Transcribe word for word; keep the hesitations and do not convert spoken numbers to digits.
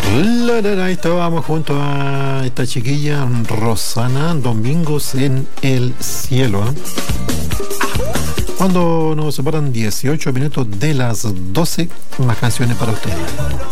La, la, la, ahí estábamos junto a esta chiquilla Rosana, Domingos en el cielo, ¿eh? Cuando nos separan dieciocho minutos de las doce, más canciones para ustedes.